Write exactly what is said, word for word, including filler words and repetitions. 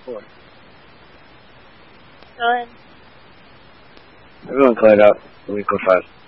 Go ahead. Everyone cleared up. Let me go fast.